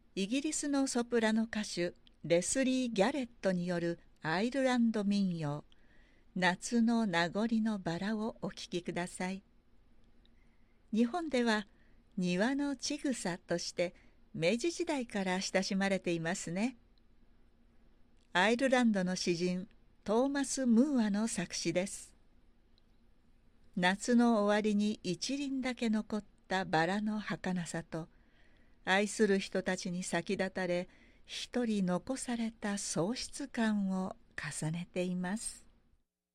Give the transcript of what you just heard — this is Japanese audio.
イギリスのソプラノ歌手レスリー・ギャレットによるアイルランド民謡「夏の名残のバラ」をお聴きください。日本では庭のちぐさとして明治時代から親しまれていますね。アイルランドの詩人トーマス・ムーアの作詞です。夏の終わりに一輪だけ残ったバラの儚さと、愛する人たちに先立たれ一人残された喪失感を重ねています。